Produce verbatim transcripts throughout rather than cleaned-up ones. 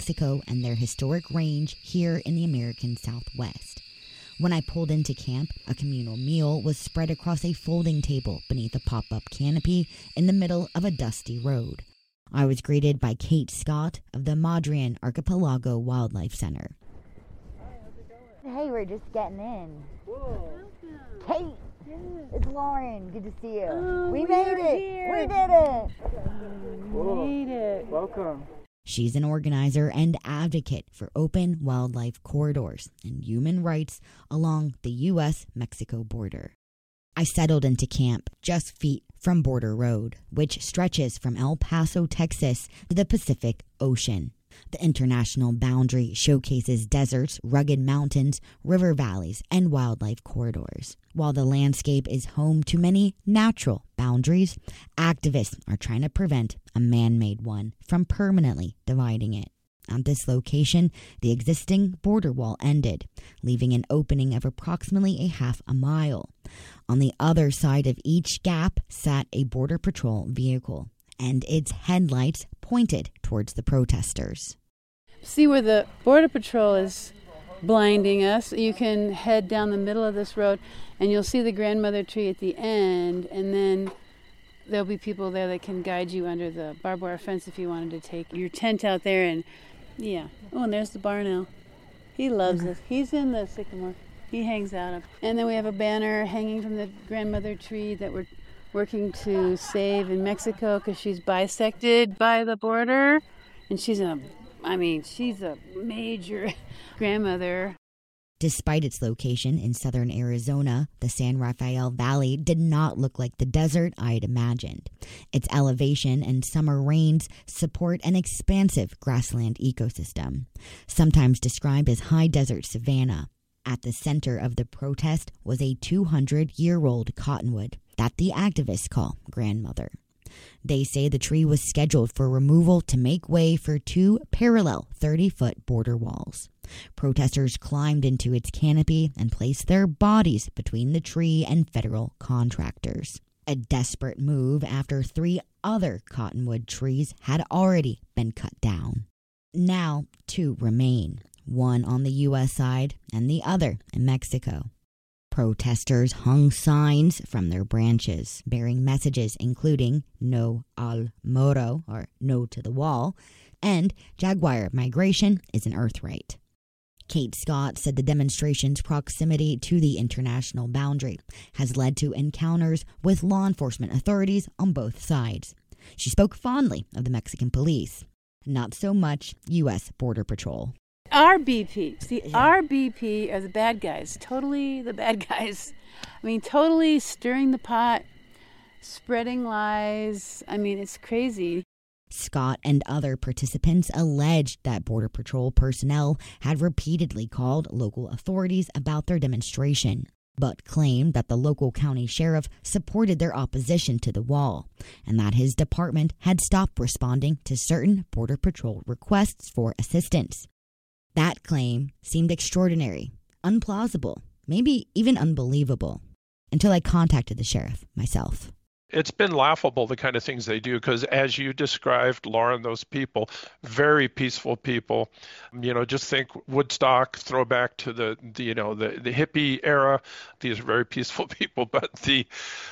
Mexico and their historic range here in the American Southwest. When I pulled into camp, a communal meal was spread across a folding table beneath a pop-up canopy in the middle of a dusty road. I was greeted by Kate Scott of the Madrean Archipelago Wildlife Center. Hey, we're just getting in. Whoa. Kate, yes. It's Lauren. Good to see you. Oh, we, we made it. Here. We did it. We made it. Welcome. She's an organizer and advocate for open wildlife corridors and human rights along the U S Mexico border. I settled into camp just feet from Border Road, which stretches from El Paso, Texas to the Pacific Ocean. The international boundary showcases deserts, rugged mountains, river valleys, and wildlife corridors. While the landscape is home to many natural boundaries, activists are trying to prevent a man-made one from permanently dividing it. At this location, the existing border wall ended, leaving an opening of approximately a half a mile. On the other side of each gap sat a Border Patrol vehicle, and its headlights pointed towards the protesters. See where the Border Patrol is blinding us? You can head down the middle of this road, and you'll see the grandmother tree at the end, and then there'll be people there that can guide you under the barbed wire fence if you wanted to take your tent out there. And yeah. Oh, and there's the barn owl. He loves us. He's in the sycamore. He hangs out up. And then we have a banner hanging from the grandmother tree that we're working to save in Mexico because she's bisected by the border. And she's a, I mean, she's a major grandmother. Despite its location in southern Arizona, the San Rafael Valley did not look like the desert I had imagined. Its elevation and summer rains support an expansive grassland ecosystem, sometimes described as high desert savanna. At the center of the protest was a two hundred year old cottonwood that the activists call grandmother. They say the tree was scheduled for removal to make way for two parallel thirty-foot border walls. Protesters climbed into its canopy and placed their bodies between the tree and federal contractors. A desperate move after three other cottonwood trees had already been cut down. Now two remain, one on the U S side and the other in Mexico. Protesters hung signs from their branches, bearing messages including "No al muro," or "No to the wall," and "Jaguar migration is an earth right." Kate Scott said the demonstration's proximity to the international boundary has led to encounters with law enforcement authorities on both sides. She spoke fondly of the Mexican police, not so much U S Border Patrol. R B P. See, yeah. R B P are the bad guys. Totally the bad guys. I mean, totally stirring the pot, spreading lies. I mean, it's crazy. Scott and other participants alleged that Border Patrol personnel had repeatedly called local authorities about their demonstration, but claimed that the local county sheriff supported their opposition to the wall, and that his department had stopped responding to certain Border Patrol requests for assistance. That claim seemed extraordinary, unplausible, maybe even unbelievable, until I contacted the sheriff myself. It's been laughable, the kind of things they do, because as you described, Lauren, those people, very peaceful people. You know, just think Woodstock, throwback to the, the you know, the, the hippie era. These are very peaceful people, but the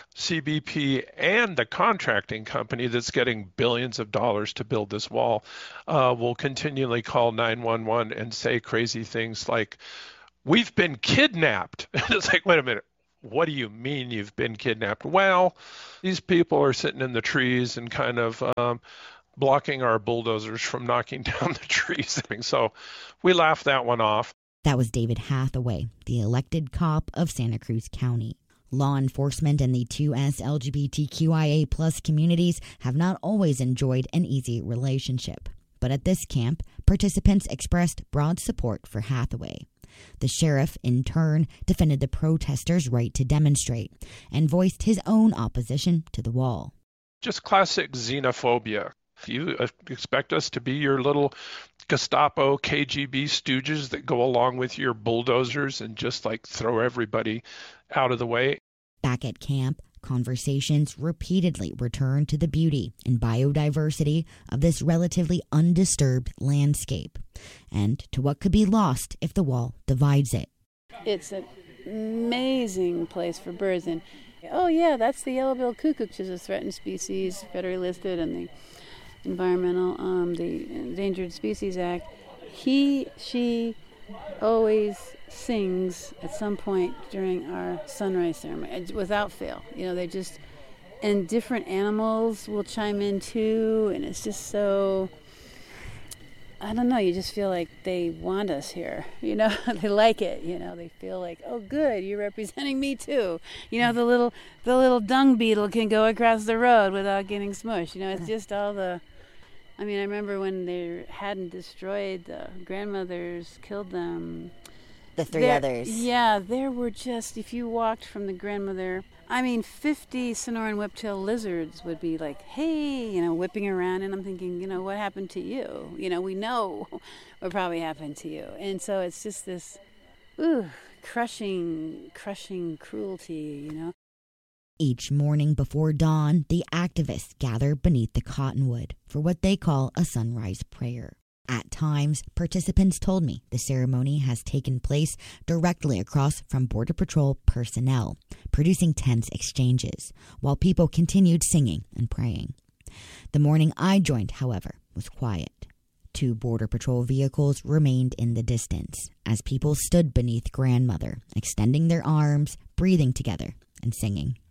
C B P and the contracting company that's getting billions of dollars to build this wall uh, will continually call nine one one and say crazy things like, "We've been kidnapped." And it's like, wait a minute. What do you mean you've been kidnapped? Well, these people are sitting in the trees and kind of um, blocking our bulldozers from knocking down the trees. So we laughed that one off. That was David Hathaway, the elected cop of Santa Cruz County. Law enforcement and the two S L G B T Q I A plus communities have not always enjoyed an easy relationship. But at this camp, participants expressed broad support for Hathaway. The sheriff, in turn, defended the protesters' right to demonstrate and voiced his own opposition to the wall. Just classic xenophobia. You expect us to be your little Gestapo, K G B stooges that go along with your bulldozers and just like throw everybody out of the way. Back at camp, conversations repeatedly return to the beauty and biodiversity of this relatively undisturbed landscape, and to what could be lost if the wall divides it. It's an amazing place for birds, and oh yeah, that's the yellow-billed cuckoo, which is a threatened species, federally listed in the environmental, um, the Endangered Species Act. He, she always sings at some point during our sunrise ceremony, without fail. You know, they just, and different animals will chime in too, and it's just so, I don't know, you just feel like they want us here, you know, they like it, you know, they feel like, oh good, you're representing me too. You know, the little, the little dung beetle can go across the road without getting smushed, you know, it's just all the, I mean, I remember when they hadn't destroyed the grandmothers, killed them. The three there, others. Yeah, there were just, if you walked from the grandmother, I mean, fifty Sonoran whiptail lizards would be like, hey, you know, whipping around. And I'm thinking, you know, what happened to you? You know, we know what probably happened to you. And so it's just this, ooh, crushing, crushing cruelty, you know. Each morning before dawn, the activists gather beneath the cottonwood for what they call a sunrise prayer. At times, participants told me the ceremony has taken place directly across from Border Patrol personnel, producing tense exchanges, while people continued singing and praying. The morning I joined, however, was quiet. Two Border Patrol vehicles remained in the distance as people stood beneath grandmother, extending their arms, breathing together, and singing.